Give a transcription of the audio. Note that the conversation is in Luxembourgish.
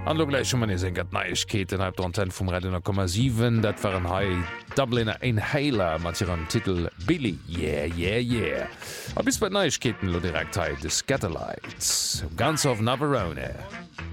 An gleich schon man gat Neichketen ab der Anten vum Radio 0,7, dat waren hai Dubliner Inhaler mat ihrem Titel „Billy, yeah, yeah, yeah". A bis bei Neichketen lo direkt hai de Scatterlights, ganz of Navarone.